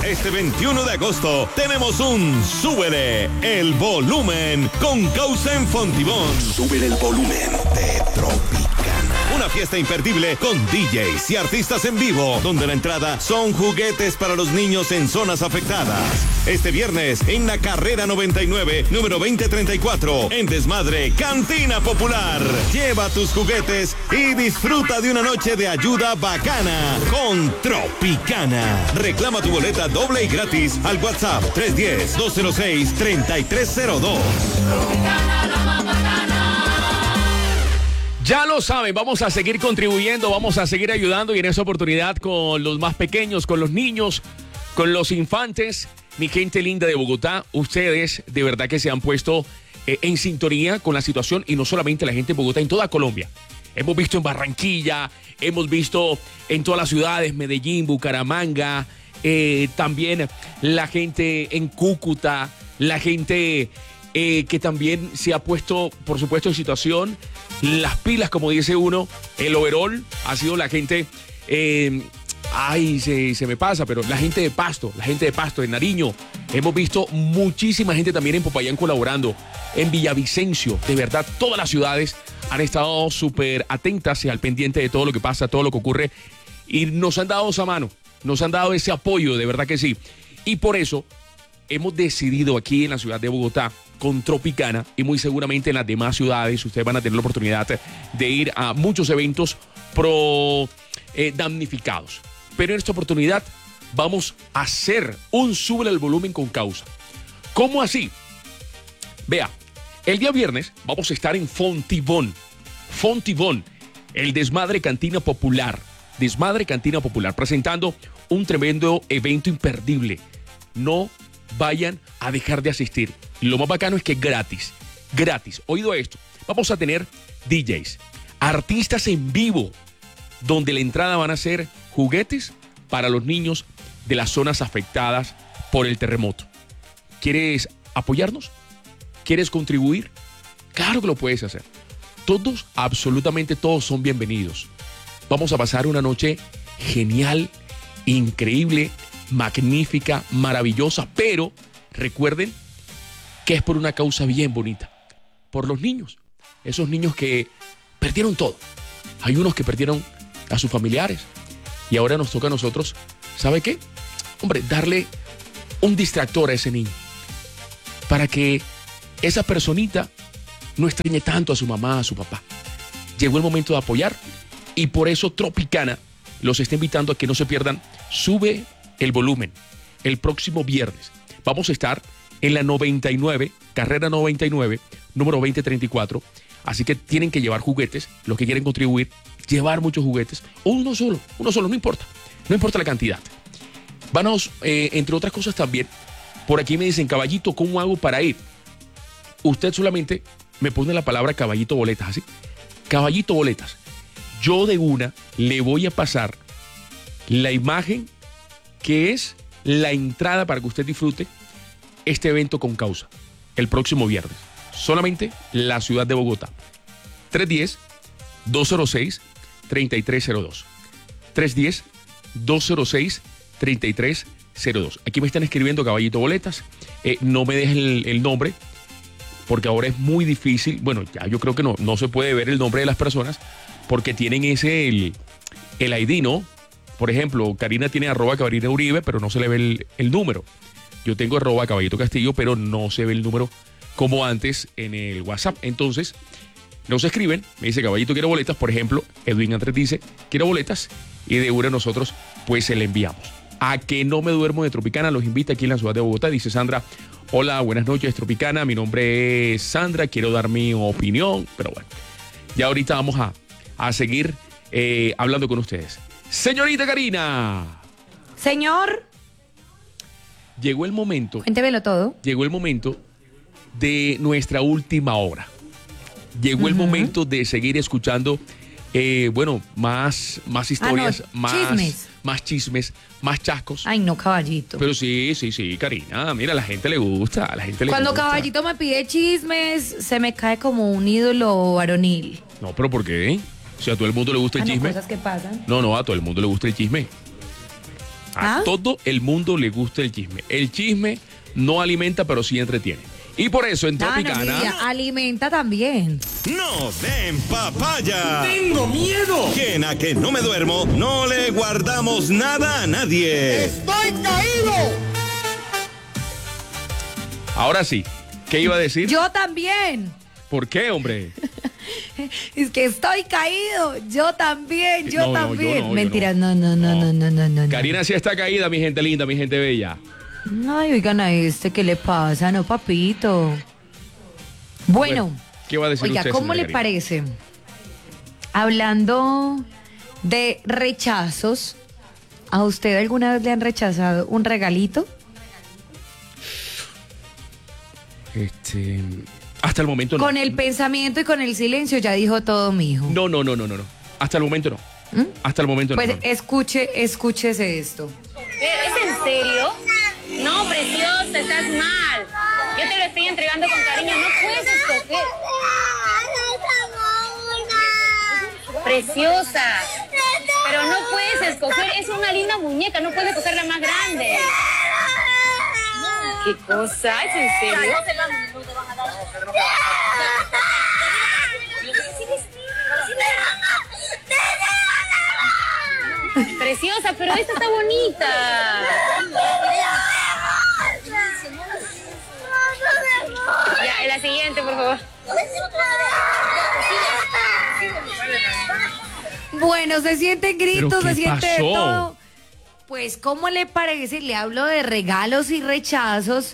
Este 21 de agosto tenemos un Súbele el Volumen con Causa en Fontibón. Súbele el volumen de Tropicana. Una fiesta imperdible con DJs y artistas en vivo, donde la entrada son juguetes para los niños en zonas afectadas. Este viernes en la carrera 99, número 2034, en Desmadre, Cantina Popular. Lleva tus juguetes y disfruta de una noche de ayuda bacana con Tropicana. Reclama tu boleta doble y gratis al WhatsApp 310-206-3302. Ya lo saben, vamos a seguir contribuyendo, vamos a seguir ayudando y en esa oportunidad con los más pequeños, con los niños, con los infantes. Mi gente linda de Bogotá, ustedes de verdad que se han puesto en sintonía con la situación y no solamente la gente de Bogotá, en toda Colombia. Hemos visto en Barranquilla, hemos visto en todas las ciudades, Medellín, Bucaramanga, también la gente en Cúcuta, la gente que también se ha puesto, por supuesto, en situación, las pilas, como dice uno, el overall ha sido la gente, se me pasa, pero la gente de Pasto, de Nariño. Hemos visto muchísima gente también en Popayán colaborando, en Villavicencio, de verdad, todas las ciudades han estado súper atentas y al pendiente de todo lo que pasa, todo lo que ocurre, y nos han dado esa mano, nos han dado ese apoyo, de verdad que sí. Y por eso hemos decidido aquí en la ciudad de Bogotá, con Tropicana, y muy seguramente en las demás ciudades, ustedes van a tener la oportunidad de ir a muchos eventos damnificados. Pero en esta oportunidad vamos a hacer un Súbele el Volumen con Causa. ¿Cómo así? Vea, el día viernes vamos a estar en Fontibón, el Desmadre Cantina Popular, presentando un tremendo evento imperdible. No vayan a dejar de asistir. Lo más bacano es que es gratis. Oído esto, vamos a tener DJs, artistas en vivo, donde la entrada van a ser juguetes para los niños de las zonas afectadas por el terremoto. ¿Quieres apoyarnos? ¿Quieres contribuir? Claro que lo puedes hacer. Todos, absolutamente todos son bienvenidos. Vamos a pasar una noche genial, increíble, magnífica, maravillosa, pero recuerden que es por una causa bien bonita, por los niños, esos niños que perdieron todo. Hay unos que perdieron a sus familiares y ahora nos toca a nosotros, ¿sabe qué? Hombre, darle un distractor a ese niño para que esa personita no extrañe tanto a su mamá, a su papá. Llegó el momento de apoyar y por eso Tropicana los está invitando a que no se pierdan Sube el Volumen el próximo viernes. Vamos a estar en la 99, carrera 99, número 2034. Así que tienen que llevar juguetes, los que quieren contribuir, llevar muchos juguetes, o uno solo, no importa la cantidad. Vamos, entre otras cosas también, por aquí me dicen, caballito, ¿cómo hago para ir? Usted solamente me pone la palabra caballito boletas, ¿así? Caballito boletas. Yo de una le voy a pasar la imagen que es la entrada para que usted disfrute este evento con Causa el próximo viernes. Solamente la ciudad de Bogotá. 310-206-3302. 310-206-3302. Aquí me están escribiendo caballito boletas. No me dejen el nombre, porque ahora es muy difícil. Bueno, ya yo creo que no se puede ver el nombre de las personas, porque tienen el ID, ¿no? Por ejemplo, Karina tiene @Karina Uribe, pero no se le ve el número. Yo tengo @Caballito Castillo, pero no se ve el número como antes en el WhatsApp. Entonces, nos escriben, me dice caballito, quiero boletas. Por ejemplo, Edwin Andrés dice, quiero boletas, y de una nosotros, pues se le enviamos. A que no me duermo de Tropicana, los invita aquí en la ciudad de Bogotá. Dice Sandra, hola, buenas noches, Tropicana, mi nombre es Sandra, quiero dar mi opinión, pero bueno, ya ahorita vamos a seguir hablando con ustedes. Señorita Karina. Señor. Llegó el momento. Cuéntemelo todo. Llegó el momento de nuestra última hora. Llegó el momento de seguir escuchando, más historias, más chismes, más chascos. Ay, no, caballito. Pero sí, Karina, mira, a la gente le gusta, Cuando caballito me pide chismes, se me cae como un ídolo varonil. No, pero ¿por qué? Si a todo el mundo le gusta el chisme. Cosas que pasan. No, a todo el mundo le gusta el chisme. A todo el mundo le gusta el chisme. El chisme no alimenta, pero sí entretiene. Y por eso en Tropicana... alimenta también. ¡No den papaya! ¡Tengo miedo! ¿Quién a que no me duermo? No le guardamos nada a nadie. ¡Estoy caído! Ahora sí, ¿qué iba a decir? Yo también. ¿Por qué, hombre? Es que estoy caído. Yo también, yo No, también. yo no. Mentiras, no. Karina sí está caída, mi gente linda, mi gente bella. Ay, oigan a ¿qué le pasa? No, papito. Bueno, ¿qué va a decir oiga, usted, ¿cómo señora le Karina? parece? Hablando de rechazos, ¿a usted alguna vez le han rechazado un regalito? Hasta el momento no. Con el pensamiento y con el silencio ya dijo todo, mijo. No. Hasta el momento no. Hasta el momento Pues no. escúchese esto. ¿Es en serio? No, preciosa, estás mal. Yo te lo estoy entregando con cariño, no puedes escoger. Preciosa, pero no puedes escoger, es una linda muñeca, no puedes escoger la más grande. ¿Qué cosa? ¿Es en serio? Preciosa, pero esta está bonita. Ya, la siguiente, por favor. Bueno, se sienten gritos, ¿Pero qué se siente de pasó? todo. Pues, ¿cómo le parece? Le hablo de regalos y rechazos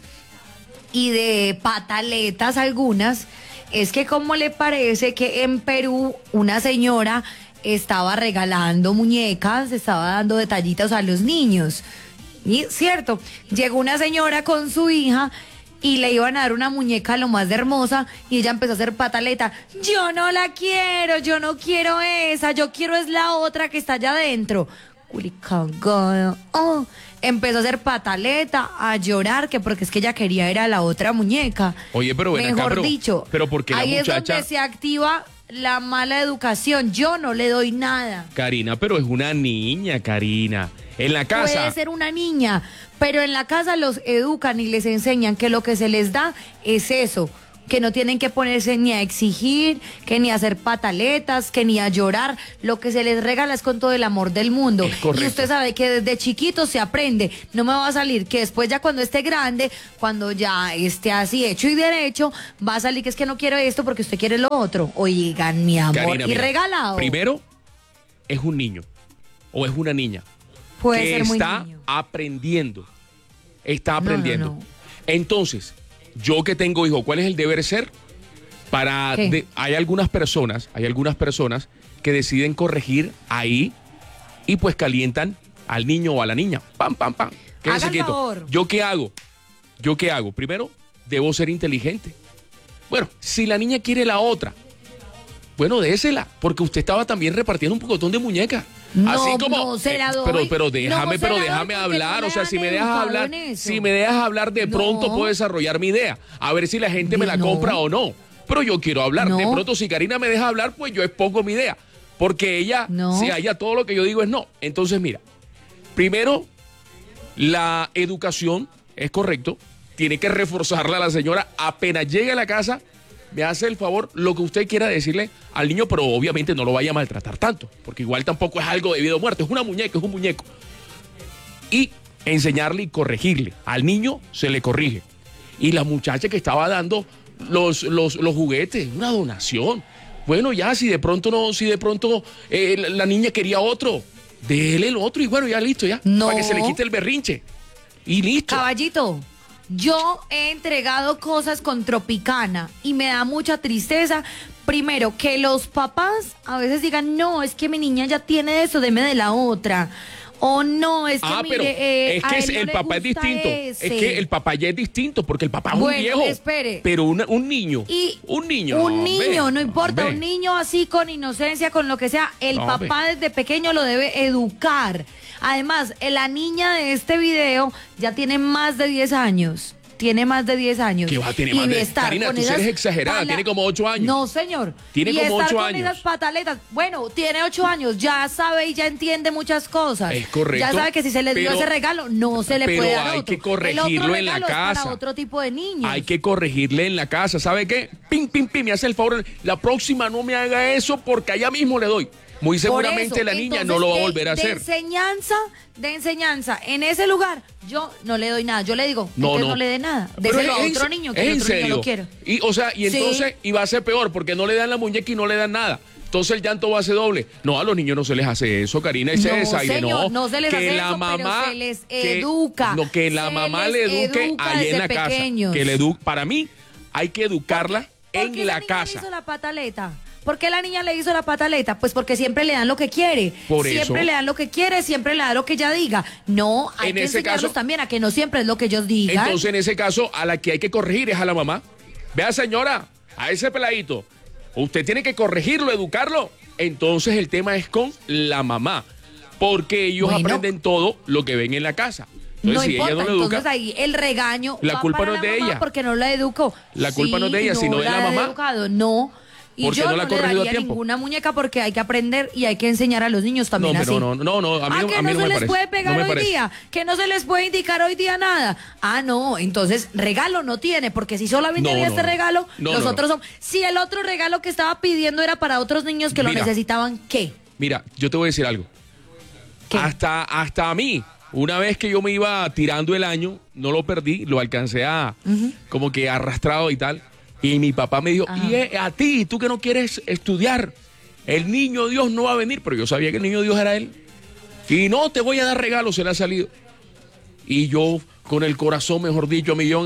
y de pataletas algunas. Es que, ¿cómo le parece que en Perú una señora estaba regalando muñecas, estaba dando detallitos a los niños? Y cierto, llegó una señora con su hija y le iban a dar una muñeca lo más de hermosa y ella empezó a hacer pataleta. Yo no la quiero, yo no quiero esa, yo quiero es la otra que está allá adentro. Culicagada. Oh, empezó a hacer pataleta, a llorar, que porque es que ella quería era la otra muñeca. Oye, pero ven acá, Mejor pero- dicho, pero porque la ahí muchacha- es donde se activa la mala educación. Yo no le doy nada. Karina, pero es una niña, Karina. En la casa. Puede ser una niña, pero en la casa los educan y les enseñan que lo que se les da es eso, que no tienen que ponerse ni a exigir, que ni a hacer pataletas, que ni a llorar. Lo que se les regala es con todo el amor del mundo. Es correcto. Y usted sabe que desde chiquito se aprende. No me va a salir que después ya cuando esté grande, cuando ya esté así hecho y derecho, va a salir que es que no quiero esto porque usted quiere lo otro. Oigan, mi amor, Karina, y mira, regalado. Primero, es un niño o es una niña Puede que ser muy está niño. aprendiendo. Está No, no, aprendiendo. no. Entonces, yo que tengo hijo, ¿cuál es el deber ser? ¿Qué? Hay algunas personas que deciden corregir ahí y pues calientan al niño o a la niña. Pam, pam, pam. Quédese Haga el quieto. favor. ¿Yo qué hago? Primero, debo ser inteligente. Bueno, si la niña quiere la otra, bueno, désela, porque usted estaba también repartiendo un pocotón de muñecas. No, Así como, no se la doy. pero No déjame, se la doy porque hablar, no o sea, me si han me dejas educado hablar, en eso. si me dejas hablar de No. pronto puedo desarrollar mi idea, a ver si la gente me la No. compra o no. Pero yo quiero hablar, No. de pronto si Karina me deja hablar, pues yo expongo mi idea, porque ella, No. si a ella todo lo que yo digo es no. Entonces, mira, primero, la educación es correcto, tiene que reforzarla a la señora apenas llegue a la casa. Me hace el favor, lo que usted quiera decirle al niño, pero obviamente no lo vaya a maltratar tanto, porque igual tampoco es algo de vida o muerte, es una muñeca, es un muñeco. Y enseñarle y corregirle. Al niño se le corrige. Y la muchacha que estaba dando los juguetes, una donación. Bueno, ya, si de pronto la niña quería otro, déle el otro y bueno, ya listo, ya. No. Para que se le quite el berrinche. Y listo. Caballito, yo he entregado cosas con Tropicana y me da mucha tristeza. Primero, que los papás a veces digan, no, es que mi niña ya tiene eso, deme de la otra. O no, es que Pero mire, es a que él no el le papá es gusta distinto. ese. Es que el papá ya es distinto, porque el papá es Bueno, un viejo. espere. Pero un niño. Y un niño. no importa, hombre. un niño así con inocencia, con lo que sea, el No, papá desde pequeño lo debe educar. Además, la niña de este video ya tiene más de 10 años. tiene más de 10 años. ¿Qué va a tener y más de? estar Karina, con tú esas eres exagerada, tiene como 8 años. No, señor. Tiene y como estar 8 con años. esas pataletas. Bueno, tiene 8 años, ya sabe y ya entiende muchas cosas. Es correcto. Ya sabe que si se le dio pero- ese regalo, no se le pero puede dar hay otro. que corregirlo El otro en la regalo es casa. para otro tipo de niños. Hay que corregirle en la casa. ¿Sabe qué? Pim, pim, pim, me hace el favor. La próxima no me haga eso porque allá mismo le doy. Muy seguramente Por eso, la niña entonces, no lo va a volver a de hacer. De enseñanza, en ese lugar, yo no le doy nada. Yo le digo, No, entonces no. no le dé nada. Pero Déselo a es otro en- niño, es que el en otro niño serio. lo quiera. Y, o sea, y Sí. entonces, y va a ser peor, porque no le dan la muñeca y no le dan nada. Entonces el llanto va a ser doble. No, a los niños no se les hace eso, Karina, y se No, desaire, señor, no se les que hace la eso, pero mamá, se les que- educa. No, que la Se mamá les le eduque educa ahí en desde la pequeños. casa. Que le eduque. Para mí, hay que educarla ¿Por qué en la niña casa. le hizo la pataleta? ¿Por qué la niña le hizo la pataleta? Pues porque siempre le dan lo que quiere. Por siempre eso. le dan lo que quiere, siempre le dan lo que ella diga. No, hay En que ese enseñarlos caso- también a que no siempre es lo que ellos digan. Entonces, en ese caso, a la que hay que corregir es a la mamá. Vea, señora, a ese peladito, usted tiene que corregirlo, educarlo. Entonces, el tema es con la mamá, porque ellos Bueno. aprenden todo lo que ven en la casa. Entonces, No si importa, ella no lo educa, entonces ahí el regaño La va culpa para no es la de mamá ella. porque no la educó. La culpa no es de ella, sino de la ha mamá. educado, no. Y Porque yo no no, la ha le corregido a daría tiempo. ninguna muñeca porque hay que aprender y hay que enseñar a los niños también no, así. pero no, a mí, Que a mí no no se me les parece. puede pegar No me hoy parece. día, que no se les puede indicar hoy día nada. Ah, no, entonces regalo no tiene, porque si solamente No, había no, este no. regalo, No, los no, otros son. Si el otro regalo que estaba pidiendo era para otros niños que lo Mira. necesitaban, ¿qué? Mira, yo te voy a decir algo. ¿Qué? Hasta a mí, una vez que yo me iba tirando el año, no lo perdí, lo alcancé a como que arrastrado y tal. Y mi papá me dijo, Ajá. y a ti, tú que no quieres estudiar, el niño Dios no va a venir, pero yo sabía que el niño Dios era él. Y no te voy a dar regalos, se le ha salido. Y yo, con el corazón, mejor dicho, a millón.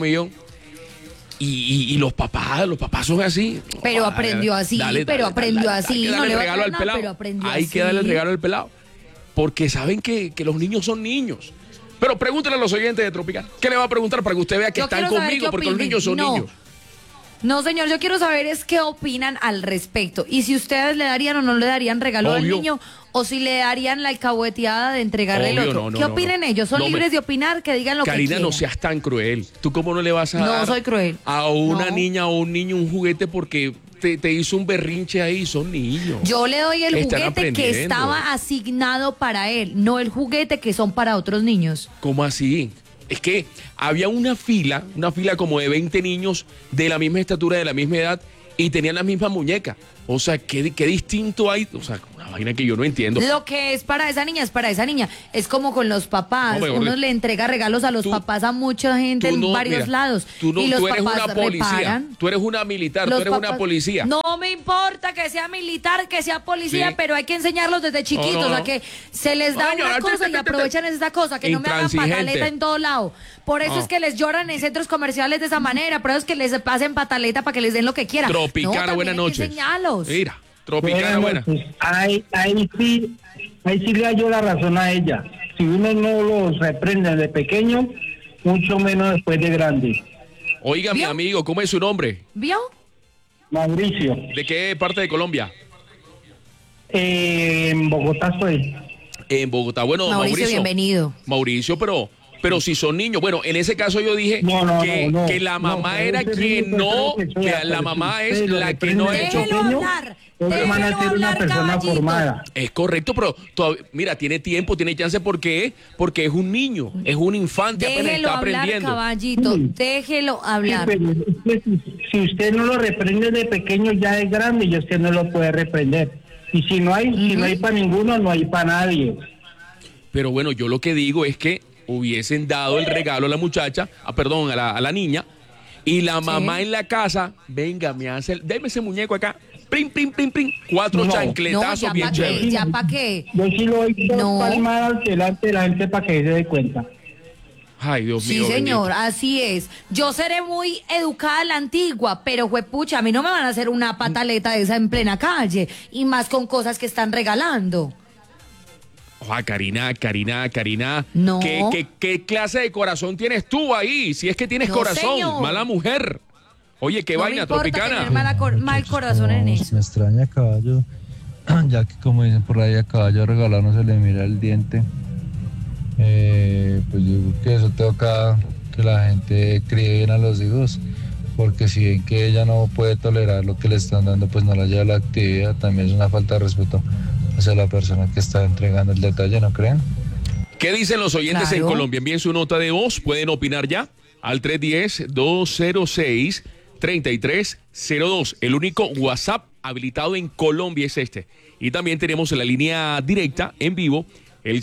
Y los papás son así. Pero aprendió así, pero aprendió Hay así, que no darle le el va a regalo dar al nada, pelado. pero aprendió Hay que así. darle el regalo al pelado. Porque saben que los niños son niños. Pero pregúntale a los oyentes de Tropical. ¿Qué le va a preguntar para que usted vea que Yo están quiero saber conmigo? qué Porque los opinen. niños son No. niños. No, señor, yo quiero saber es qué opinan al respecto. Y si ustedes le darían o no le darían regalo al Obvio. niño, o si le darían la alcahueteada de entregarle el Obvio, otro. no, ¿Qué no, opinen no. ellos? Son No me- libres de opinar, que digan lo que Karina, quieran. no seas tan cruel. ¿Tú cómo no le vas a No dar soy cruel. a una No. niña o un niño un juguete porque te hizo un berrinche ahí? Son niños. Yo le doy el Están juguete que aprendiendo. estaba asignado para él, no el juguete que son para otros niños. ¿Cómo así? Es que había una fila como de 20 niños de la misma estatura, de la misma edad, y tenían la misma muñeca. O sea, ¿qué distinto hay? O sea, una vaina que yo no entiendo. Lo que es para esa niña es para esa niña. Es como con los papás. No, mejor Uno le- le entrega regalos a los Tú- papás a mucha gente en no, varios mira, lados. Tú, no, y los tú eres papás una policía. reparan. Tú eres una militar. Los Tú eres una papás- policía. No me importa que sea militar, que sea policía, Sí. pero hay que enseñarlos desde chiquitos, No, no, a no. que se les da Señora, una cosa y aprovechan esa cosa, que no me hagan Intransigente. pataleta en todo lado. Por eso No. es que les lloran en centros comerciales de esa manera, por eso es que les pasen pataleta para que les den lo que quieran. Tropicana, No, buenas también hay que noches. enseñarlos. Mira, Tropicana, buena. noches. Ahí sí le hallo la razón a ella. Si uno no los reprende de pequeño, mucho menos después de grande. Oiga, mi ¿Vio? amigo, ¿cómo es su nombre? ¿Vio? Mauricio, ¿De qué parte de Colombia? en Bogotá estoy. En Bogotá. Bueno, Mauricio, bienvenido. Mauricio, pero si son niños. Bueno, en ese caso yo dije No, que la mamá no, era ese quien niño no, puede ser lo que sea, que la pero mamá si es usted lo la que no ha reprende hecho. de pequeño, hablar, ellos van a déjelo ser una hablar, persona caballito. formada. Es correcto, pero todavía, mira, tiene tiempo, tiene chance porque es un niño, es un infante, apenas Déjelo está hablar, aprendiendo. caballito. Sí. Déjelo Sí, hablar. pero es que si usted no lo reprende de pequeño, ya es grande y usted no lo puede reprender. Y si no hay para ninguno, no hay para nadie. Pero bueno, yo lo que digo es que hubiesen dado el regalo a la muchacha, a la niña, y la mamá en la casa, venga, deme ese muñeco acá, prim, prim, prim, prim, 4 No. chancletazos No, bien ya pa' qué, chéveres. ya pa' qué. Yo sí lo doy dos No. palmadas delante de la gente para que se dé cuenta. Ay, Dios Sí, mío. señor, bendito. así es. Yo seré muy educada a la antigua, pero juepucha, a mí no me van a hacer una pataleta de esa en plena calle, y más con cosas que están regalando. Ojalá, Karina. No. ¿Qué clase de corazón tienes tú ahí? Si es que tienes No, corazón, señor. mala mujer. Oye, qué No me vaina, importa Tropicana. tener mal corazón en eso. Me extraña caballo, ya que como dicen por ahí, a caballo regalado no se le mira el diente. Pues yo creo que eso toca que la gente críe bien a los hijos, porque si ven que ella no puede tolerar lo que le están dando, pues no la lleva a la actividad. También es una falta de respeto hacia la persona que está entregando el detalle, ¿no creen? ¿Qué dicen los oyentes en Colombia? Envíen su nota de voz, pueden opinar ya al 310-206-3302. El único WhatsApp habilitado en Colombia es este. Y también tenemos la línea directa en vivo, el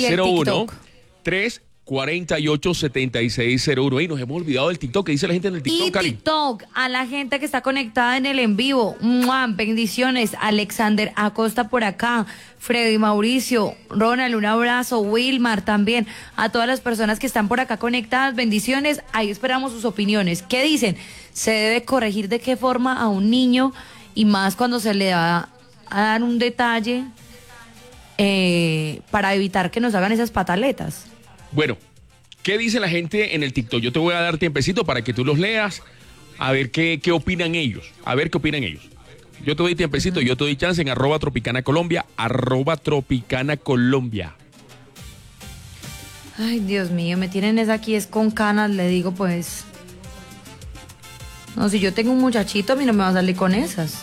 601-348-7601. Y nos hemos olvidado del TikTok. ¿Qué dice la gente en el TikTok, Y Cari? TikTok, a la gente que está conectada en el en vivo. ¡Mua! Bendiciones. Alexander Acosta por acá. Freddy Mauricio, Ronald, un abrazo. Wilmar también. A todas las personas que están por acá conectadas, bendiciones. Ahí esperamos sus opiniones. ¿Qué dicen? ¿Se debe corregir de qué forma a un niño? Y más cuando se le va a dar un detalle para evitar que nos hagan esas pataletas. Bueno, ¿qué dice la gente en el TikTok? Yo te voy a dar tiempecito para que tú los leas, a ver qué opinan ellos. A ver qué opinan ellos. Yo te doy tiempecito, yo te doy chance en @TropicanaColombia, @TropicanaColombia. Ay, Dios mío, me tienen esa aquí, es con canas, le digo pues. No, si yo tengo un muchachito, a mí no me va a salir con esas.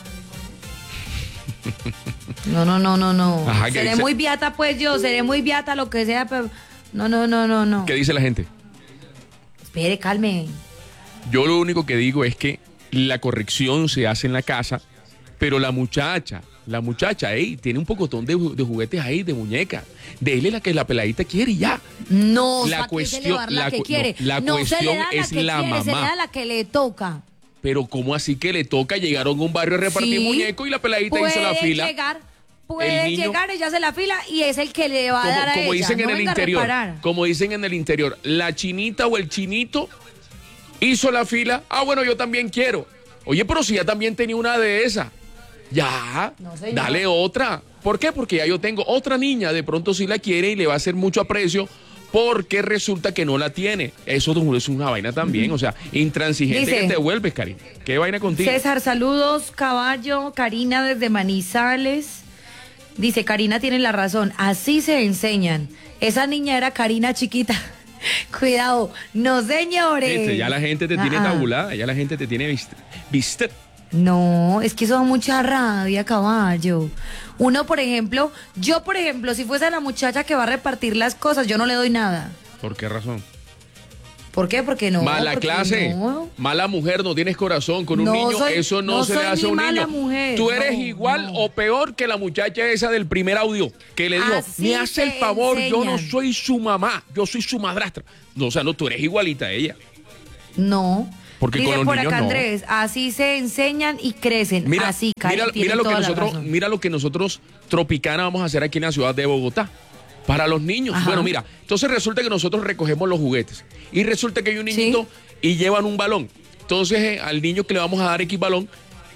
No. Ajá, Seré muy beata, pues yo, seré muy beata, lo que sea, pero... No. ¿Qué dice la gente? Espere, calme. Yo lo único que digo es que la corrección se hace en la casa, pero la muchacha, tiene un pocotón de juguetes ahí, de muñecas. Dele la que la peladita quiere y ya. No, la cuestión, la que quiere. La No cuestión se le da la es que la quiere, mamá. se le da la que le toca. Pero ¿cómo así que le toca? Llegaron a un barrio a repartir Sí, muñecos y la peladita hizo la fila. Puede llegar, ella hace la fila y es el que le va a dar a como ella. dicen en No el venga a interior, reparar. como dicen en el interior, la chinita o el chinito hizo la fila. Ah, bueno, yo también quiero. Oye, pero si ya también tenía una de esas, ya, No, señor. dale otra. ¿Por qué? Porque ya yo tengo otra niña, de pronto sí la quiere y le va a hacer mucho aprecio, porque resulta que no la tiene. Eso es una vaina también, o sea, intransigente. Dice, que te vuelves, Cari. ¿Qué vaina contigo? César, saludos, caballo. Karina desde Manizales. Dice, Karina tiene la razón, así se enseñan. Esa niña era Karina chiquita. Cuidado, no señores. Viste, ya la gente te tiene tabulada, ya la gente te tiene viste. No, es que eso da mucha rabia, caballo. Uno, por ejemplo, si fuese la muchacha que va a repartir las cosas, yo no le doy nada. ¿Por qué razón? ¿Por qué? Porque no. Mala porque clase, no. Mala mujer, no tienes corazón con un niño, eso no se le hace a un mala niño. mujer, Tú eres igual o peor que la muchacha esa del primer audio, que le dijo, Así me hace el te favor, yo no enseñan. soy su mamá, yo soy su madrastra. No, o sea, no, tú eres igualita a ella. No. Porque Dice con los por niños acá no. Andrés, así se enseñan y crecen. Mira, así, Cari, mira tiene lo que toda la nosotros, razón. mira lo que nosotros Tropicana vamos a hacer aquí en la ciudad de Bogotá. Para los niños. Ajá. Bueno, mira, entonces resulta que nosotros recogemos los juguetes y resulta que hay un niñito y llevan un balón. Entonces al niño que le vamos a dar X balón,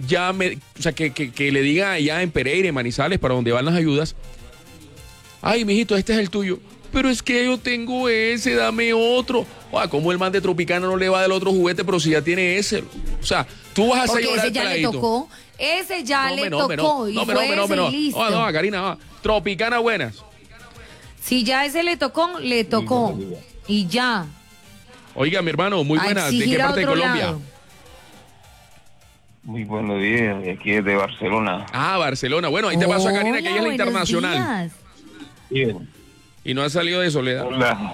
que le diga allá en Pereira, en Manizales, para donde van las ayudas, ay, mijito, este es el tuyo. Pero es que yo tengo ese, dame otro. ¿Cómo el man de Tropicana no le va del otro juguete, pero si ya tiene ese? O sea, tú vas a hacer Porque llorar ese al ya le peladito. tocó. Ese ya le tocó. No, Y fue ese y listo. No, Karina, va. Tropicana buenas. Si ya ese le tocó, le tocó. Y ya. Oiga, mi hermano, muy A buenas. ¿De qué exigir a parte de otro Colombia? lado. Muy buenos días, de aquí desde Barcelona. Ah, Barcelona. Bueno, ahí te paso a Karina, que ella es la Hola, internacional. buenos Bien. Y no ha salido de Soledad. Hola.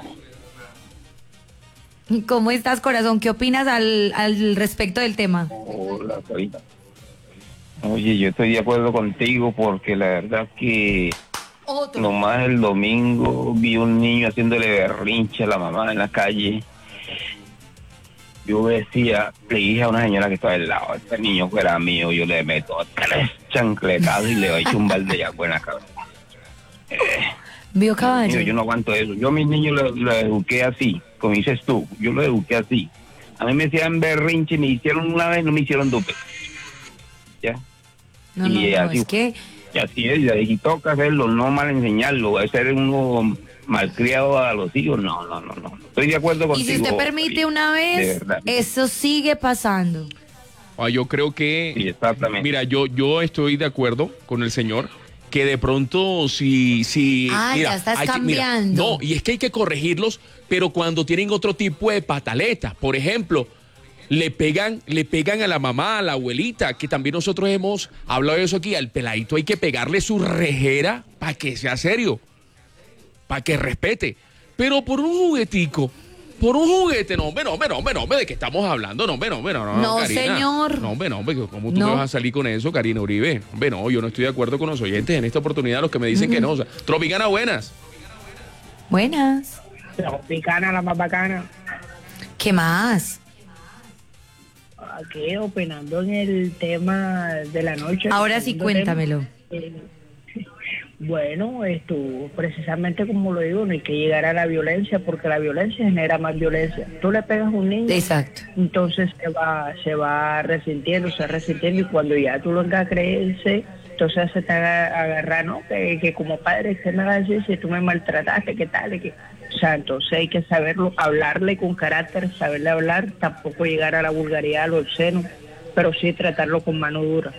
días. ¿Cómo estás, corazón? ¿Qué opinas al respecto del tema? Hola, Karina. Oye, yo estoy de acuerdo contigo porque la verdad que Otro. nomás el domingo vi un niño haciéndole berrinche a la mamá en la calle. Yo decía, le dije a una señora que estaba al lado, este niño fuera mío, yo le meto 3 chancletazos y le doy un balde de agua en la cabeza. ¿Vio, caballo? Yo no aguanto eso. Yo a mis niños lo eduqué así, como dices tú, yo lo eduqué así. A mí me hacían berrinche, me hicieron una vez, no me hicieron dos veces. ¿Ya? No, y así, es que... y así es, y toca hacerlo, no mal enseñarlo, ser uno malcriado a los hijos, no. Estoy de acuerdo Y contigo. si usted permite una de vez, verdad. eso sigue pasando. Yo creo que... Sí, exactamente. Mira, yo estoy de acuerdo con el señor que de pronto si ya estás cambiando. no, y es que hay que corregirlos, pero cuando tienen otro tipo de pataletas, por ejemplo, le pegan a la mamá, a la abuelita, que también nosotros hemos hablado de eso aquí, al peladito hay que pegarle su rejera para que sea serio, para que respete, pero por un juguetico. Por un juguete, no, hombre, ¿de qué estamos hablando? No, No, Karina. señor. No, ¿cómo tú No. me vas a salir con eso, Karina Uribe? Hombre, no, yo no estoy de acuerdo con los oyentes en esta oportunidad, los que me dicen que no. O sea, Tropicana, buenas. Buenas. Tropicana, la más bacana. ¿Qué más? Aquí opinando en el tema de la noche. Ahora sí, cuéntamelo. Bueno, precisamente como lo digo, no hay que llegar a la violencia, porque la violencia genera más violencia. Tú le pegas a un niño, Exacto. entonces se va resintiendo, y cuando ya tú lo crece, entonces se te agarra, ¿no? Que como padre, ¿qué me va a decir si tú me maltrataste? ¿Qué tal? O sea, entonces hay que saberlo, hablarle con carácter, saberle hablar, tampoco llegar a la vulgaridad, al obsceno, pero sí tratarlo con mano dura.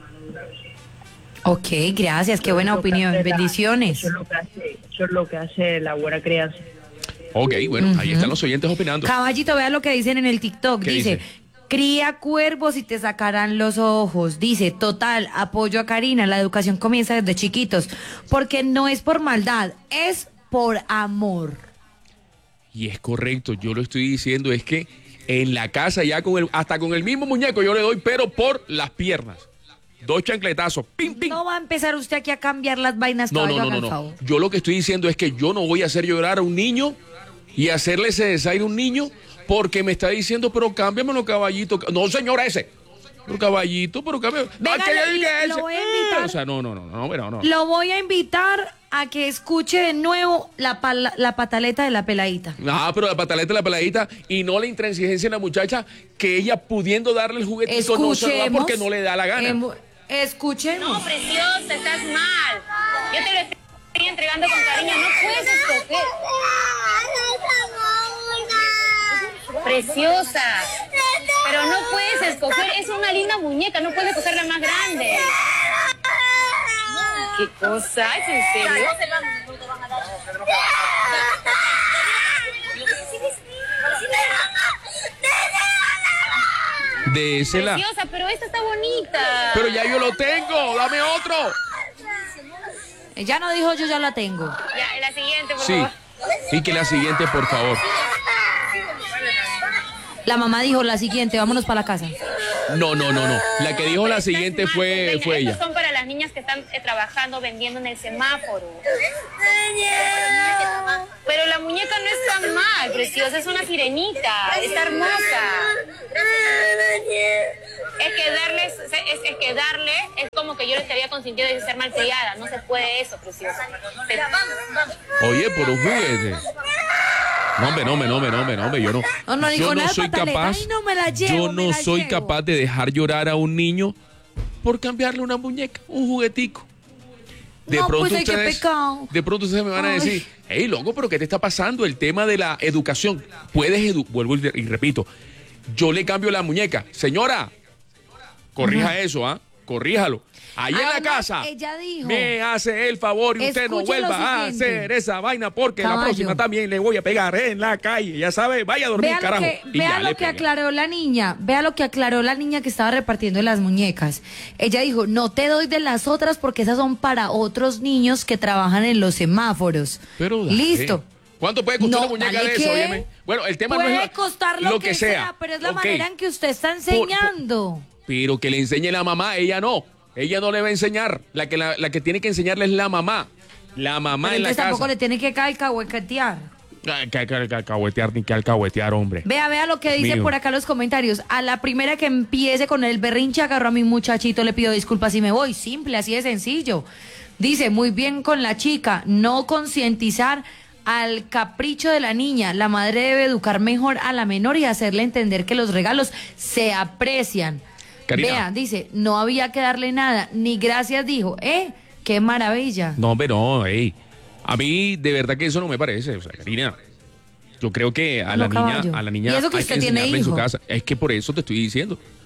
Ok, gracias, qué buena opinión, bendiciones. Eso es lo que hace la buena crianza. Ok, bueno, ahí están los oyentes opinando. Caballito, vea lo que dicen en el TikTok. ¿Qué Dice, cría cuervos y te sacarán los ojos. Dice, total, apoyo a Karina, la educación comienza desde chiquitos, porque no es por maldad, es por amor. Y es correcto, yo lo estoy diciendo, es que en la casa ya hasta con el mismo muñeco yo le doy, pero por las piernas. 2 chancletazos, pim, pim. No va a empezar usted aquí a cambiar las vainas, caballo, haga el favor. Yo lo que estoy diciendo es que yo no voy a hacer llorar a un niño y hacerle ese desaire a un niño porque me está diciendo, pero cámbiamelo, caballito. No, señor, ese. Pero caballito, pero cámbiamelo. Venga, lo voy a invitar. O sea, no. Lo voy a invitar a que escuche de nuevo la pataleta de la peladita. Ah, pero la pataleta de la peladita y no la intransigencia en la muchacha que ella pudiendo darle el juguetito no se lo da porque no le da la gana. Escuchemos. No, preciosa, estás mal. Yo te lo estoy entregando con cariño, no puedes escoger. Preciosa, pero no puedes escoger, es una linda muñeca, no puedes escoger la más grande. ¿Qué cosa? ¿Es en serio? Désela. Preciosa, pero esta está bonita. Pero ya yo lo tengo, dame otro. Ella no dijo yo ya la tengo. Ya, la siguiente, por Sí, favor. y que la siguiente, por favor. La mamá dijo la siguiente, vámonos para la casa. No. La que dijo la siguiente fue Estos ella. son para las niñas que están trabajando, vendiendo en el semáforo. Pero la muñeca no es tan mal, preciosa, es una sirenita, está hermosa. Es que darle es como que yo le estaría consintiendo de ser malcriada, no se puede eso, preciosa. Oye, por un juguete. No, hombre, yo no. No, yo con no esa soy pataleta, capaz. ay, no me la llevo, Yo me no la soy llevo. capaz de dejar llorar a un niño por cambiarle una muñeca, un juguetico. No, pues, ay, qué pecado. De pronto ustedes me van a Ay. decir, hey, loco, pero ¿qué te está pasando? El tema de la educación. Vuelvo y repito, yo le cambio la muñeca. Señora, corrija eso, ¿ah? Corríjalo. Ahí en la Además, casa ella dijo, me hace el favor y usted no escuche lo vuelva a siguiente. hacer esa vaina porque la Caballo. próxima también le voy a pegar en la calle. Ya sabe, vaya a dormir, Vea carajo. Y ya vea le lo que pegué. aclaró la niña, vea lo que aclaró la niña que estaba repartiendo las muñecas. Ella dijo, no te doy de las otras porque esas son para otros niños que trabajan en los semáforos. Pero dale. Listo. ¿Cuánto puede costar No, una muñeca dale, de eso? ¿qué? Óyeme? Bueno, el tema Puede no es costar lo que sea, pero es la Ok. manera en que usted está enseñando. Pero que le enseñe la mamá, ella no. Ella no le va a enseñar. La que tiene que enseñarle es la mamá. La mamá Pero en la entonces tampoco casa. le tiene que calcahuetear. Ay, que alcahuetear, ni que alcahuetear, hombre. Vea lo que dice Mío. por acá los comentarios. A la primera que empiece con el berrinche, agarro a mi muchachito, le pido disculpas y me voy. Simple, así de sencillo. Dice, muy bien con la chica, no concientizar al capricho de la niña. La madre debe educar mejor a la menor y hacerle entender que los regalos se aprecian. Karina. Vea, dice, no había que darle nada, ni gracias dijo. ¡Qué maravilla! No, hombre, no, ey. A mí, de verdad que eso no me parece. O sea, Karina, yo creo que a la No, caballo. niña ¿Y eso que hay usted que tiene enseñarle en su hijo? casa. Es que por eso te estoy diciendo.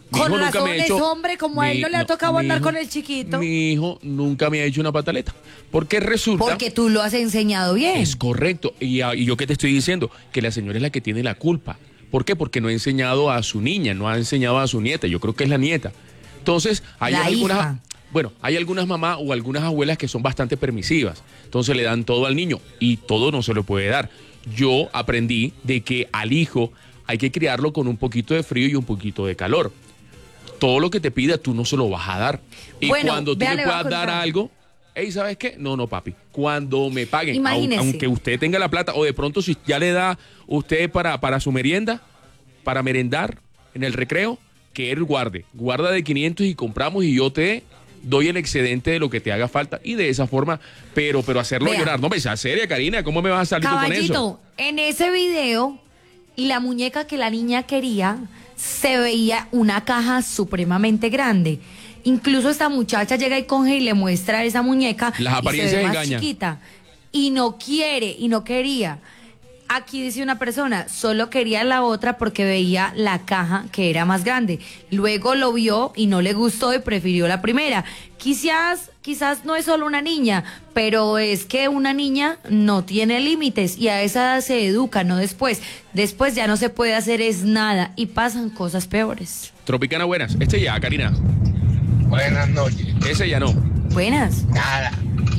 Mi hijo Con nunca me razón ha hecho. es hombre, como a él no le ha tocado mi andar hijo- con el chiquito. Mi hijo nunca me ha hecho una pataleta. Porque resulta. Porque tú lo has enseñado bien. Es correcto. Y yo que te estoy diciendo, que la señora es la que tiene la culpa. ¿Por qué? Porque no ha enseñado a su niña, no ha enseñado a su nieta. Yo creo que es la nieta. Entonces, hay La algunas. hija. Bueno, hay algunas mamás o algunas abuelas que son bastante permisivas. Entonces le dan todo al niño y todo no se lo puede dar. Yo aprendí de que al hijo hay que criarlo con un poquito de frío y un poquito de calor. Todo lo que te pida tú no se lo vas a dar. Y Bueno, cuando tú vea, le le voy a puedas dar contar. algo, hey, ¿sabes qué? No, papi. Cuando me paguen, Imagínese. aunque usted tenga la plata, o de pronto si ya le da usted para su merienda, para merendar en el recreo, que él guarda de 500 y compramos y yo te doy el excedente de lo que te haga falta y de esa forma, pero hacerlo Vea. llorar. No me seas seria, Karina, ¿cómo me vas a salir tú con eso? Caballito, en ese video, la muñeca que la niña quería, se veía una caja supremamente grande. Incluso esta muchacha llega y coge y le muestra esa muñeca. Las y apariencias se ve más engañan. chiquita. Y no quiere, y no quería. Aquí dice una persona, solo quería la otra porque veía la caja que era más grande. Luego lo vio y no le gustó y prefirió la primera. Quizás no es solo una niña, pero es que una niña no tiene límites y a esa edad se educa, no después. Después ya no se puede hacer es nada y pasan cosas peores. Tropicana, buenas. Este ya, Karina. Buenas noches. Ese ya no. Buenas. Nada.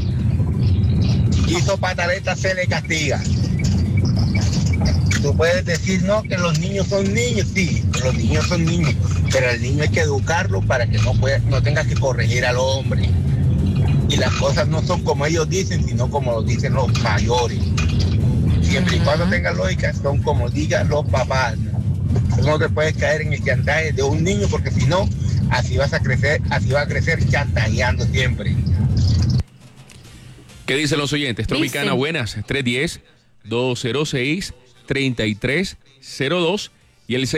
Hizo pataleta, se le castiga. Tú puedes decir, no, que los niños son niños, sí, los niños son niños, pero al niño hay que educarlo para que no tenga que corregir al hombre. Y las cosas no son como ellos dicen, sino como lo dicen los mayores. Siempre y cuando tenga lógica, son como digan los papás. No te puedes caer en el chantaje de un niño, porque si no, así va a crecer chantajeando siempre. ¿Qué dicen los oyentes? Tropicana, Dicen. buenas. 310-206-3302 y el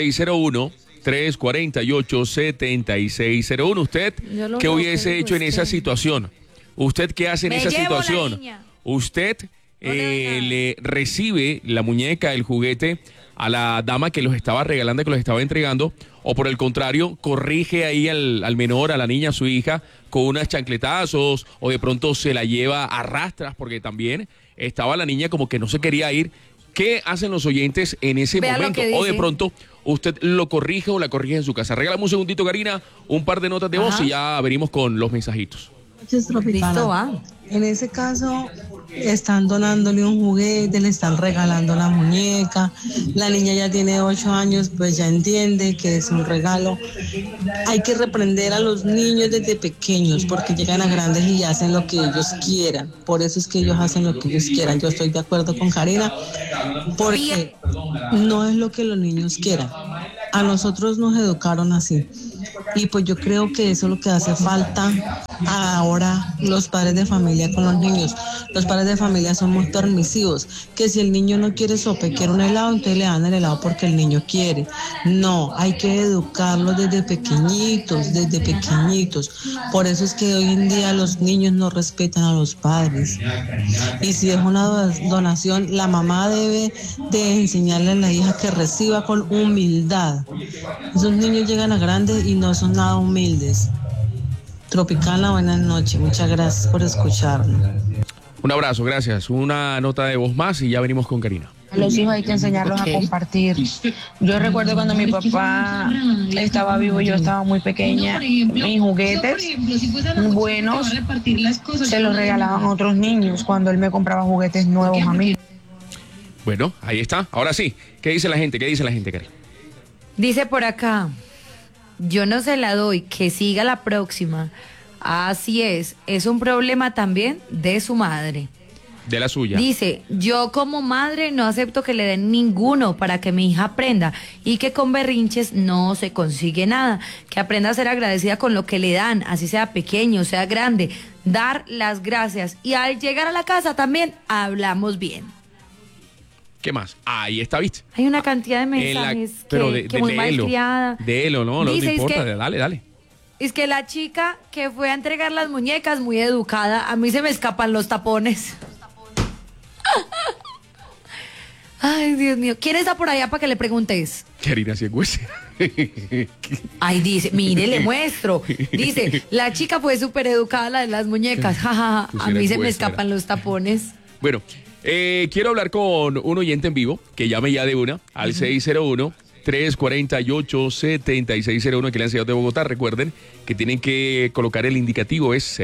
601-348-7601. ¿Usted Yo lo qué veo hubiese que hecho en esa usted. situación? ¿Usted qué hace en Me esa llevo la situación? niña. ¿Usted No le doy nada. le recibe la muñeca, el juguete a la dama que los estaba regalando, que los estaba entregando? ¿O por el contrario, corrige ahí al menor, a la niña, a su hija, con unas chancletazos? ¿O de pronto se la lleva a rastras? Porque también estaba la niña como que no se quería ir. ¿Qué hacen los oyentes en ese Vea lo momento? que O de dice. pronto usted lo corrige o la corrige en su casa. Regálame un segundito, Karina, un par de notas de voz Ajá. y ya venimos con los mensajitos. Listo, va. En ese caso, están donándole un juguete, le están regalando la muñeca. La niña ya tiene 8 años, pues ya entiende que es un regalo. Hay que reprender a los niños desde pequeños, porque llegan a grandes y hacen lo que ellos quieran. Por eso es que ellos hacen lo que ellos quieran. Yo estoy de acuerdo con Karina, porque no es lo que los niños quieran. A nosotros nos educaron así. Y pues yo creo que eso es lo que hace falta ahora los padres de familia con los niños. Los padres de familia son muy permisivos, que si el niño no quiere sopa y quiere un helado, entonces le dan el helado porque el niño quiere. No, hay que educarlos desde pequeñitos, desde pequeñitos. Por eso es que hoy en día los niños no respetan a los padres. Y si es una donación, la mamá debe de enseñarle a la hija que reciba con humildad. Esos niños llegan a grandes y no son nada humildes. Tropicana, buenas noches. Muchas gracias por escucharnos. Un abrazo, gracias. Una nota de voz más y ya venimos con Karina. A los hijos hay que enseñarlos Ok. a compartir. Yo recuerdo cuando mi papá estaba vivo, yo estaba muy pequeña, mis juguetes buenos se los regalaban a otros niños cuando él me compraba juguetes nuevos a mí. Bueno, ahí está. Ahora sí, ¿qué dice la gente? ¿Qué dice la gente, Karina? Dice por acá, yo no se la doy, que siga la próxima. Así es un problema también de su madre. De la suya. Dice, yo como madre no acepto que le den ninguno para que mi hija aprenda y que con berrinches no se consigue nada, que aprenda a ser agradecida con lo que le dan, así sea pequeño, sea grande, dar las gracias y al llegar a la casa también hablamos bien. ¿Qué más? Ahí está, ¿viste? Hay una cantidad de mensajes que muy malcriada. Léelo, no Dice, es importa, que- dale. Es que la chica que fue a entregar las muñecas, muy educada, a mí se me escapan los tapones. Ay, Dios mío. ¿Quién está por allá para que le preguntes? Karina, si es huesera. Ay, dice, mire, le muestro. Dice, la chica fue súper educada, la de las muñecas. Ja. A mí se me escapan los tapones. Bueno, quiero hablar con un oyente en vivo que llame ya de una al 601-348-7601 que le han enseñado de Bogotá. Recuerden que tienen que colocar el indicativo, es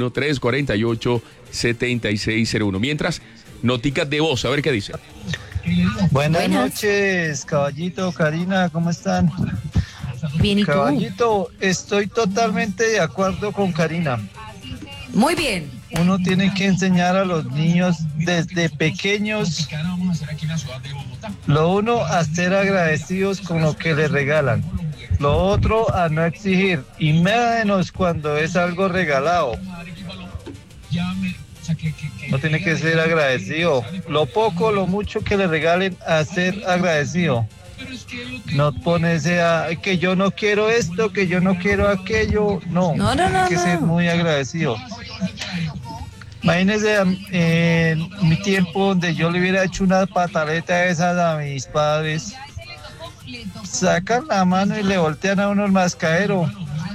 601-348-7601. Mientras, noticas de voz, a ver qué dice. Buenas noches, Caballito, Karina, ¿cómo están? Bien, ¿y tú? Caballito, estoy totalmente de acuerdo con Karina. Muy bien. Uno tiene que enseñar a los niños desde pequeños, lo uno, a ser agradecidos con lo que les regalan, lo otro, a no exigir, y menos cuando es algo regalado. No tiene que ser agradecido, lo poco, lo mucho que le regalen, a ser agradecido. No ponerse a que yo no quiero esto, que yo no quiero aquello, no. Hay que ser muy agradecido. Imagínense en mi tiempo donde yo le hubiera hecho una pataleta esas a mis padres. Sacan la mano y le voltean a uno el mascadero.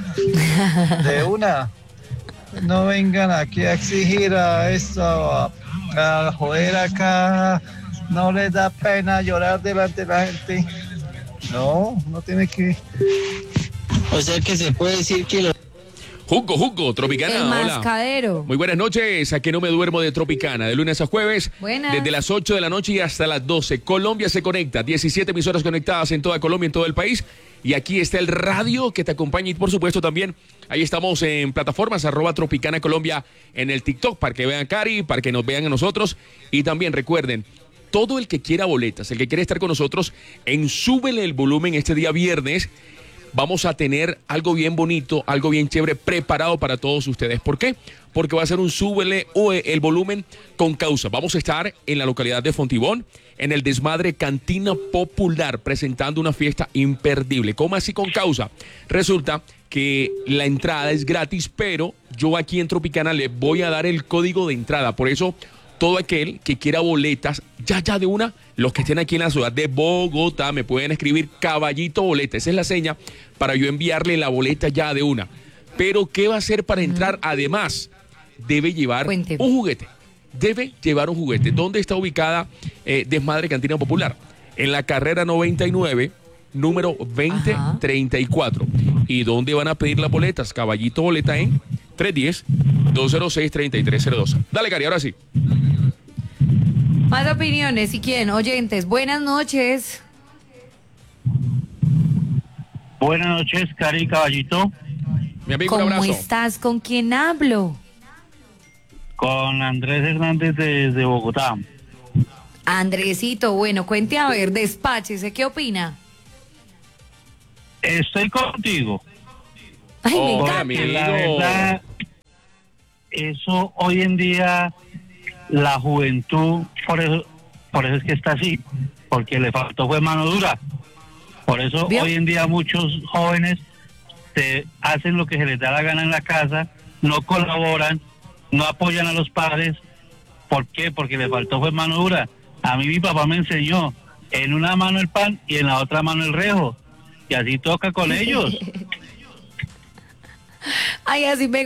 De una. No vengan aquí a exigir a esto, a joder acá. No les da pena llorar delante de la gente. No tiene que. O sea que se puede decir que Jugo, Tropicana, el mascadero. Hola. Muy buenas noches, aquí No Me Duermo de Tropicana, de lunes a jueves. Buenas. Desde las 8 de la noche y hasta las 12. Colombia se conecta, 17 emisoras conectadas en toda Colombia, en todo el país. Y aquí está el radio que te acompaña y por supuesto también ahí estamos en plataformas @Tropicana Colombia en el TikTok para que vean a Cari, para que nos vean a nosotros. Y también recuerden, todo el que quiera boletas, el que quiere estar con nosotros en Súbele el Volumen este día viernes, vamos a tener algo bien bonito, algo bien chévere preparado para todos ustedes. ¿Por qué? Porque va a ser un Súbele el Volumen con causa. Vamos a estar en la localidad de Fontibón, en el Desmadre Cantina Popular, presentando una fiesta imperdible. ¿Cómo así con causa? Resulta que la entrada es gratis, pero yo aquí en Tropicana le voy a dar el código de entrada. Por eso, todo aquel que quiera boletas, ya de una, los que estén aquí en la ciudad de Bogotá, me pueden escribir Caballito Boleta. Esa es la seña para yo enviarle la boleta ya de una. Pero, ¿qué va a hacer para entrar? Además, debe llevar un juguete. Debe llevar un juguete. ¿Dónde está ubicada Desmadre Cantina Popular? En la carrera 99, número 2034. ¿Y dónde van a pedir las boletas? Caballito Boleta en 310-206-3302. Dale, Cari, ahora sí. Más opiniones, si quieren, oyentes. Buenas noches. Buenas noches, Cari, Caballito. Mi amigo, un ¿Cómo abrazo. estás? ¿Con quién hablo? Con Andrés Hernández desde Bogotá. Andresito, bueno, cuente a ver, despáchese, ¿qué opina? Estoy contigo. Ay, me Hola, encanta. amigo. La verdad, eso hoy en día, la juventud, por eso es que está así, porque le faltó fue mano dura. Por eso ¿Vio? hoy en día muchos jóvenes hacen lo que se les da la gana en la casa, no colaboran, no apoyan a los padres. ¿Por qué? Porque le faltó fue mano dura. A mí mi papá me enseñó, en una mano el pan y en la otra mano el rejo. Y así toca con ellos. Ay, así me